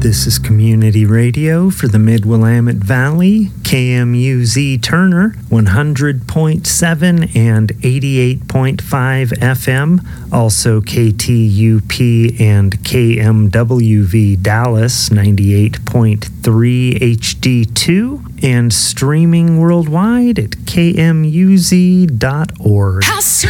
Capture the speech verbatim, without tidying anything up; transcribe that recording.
This is Community Radio for the Mid-Willamette Valley, K M U Z Turner, one hundred point seven and eighty-eight point five F M, also K T U P and K M W V Dallas, ninety-eight point three H D two, and streaming worldwide at K M U Z dot org. How sweet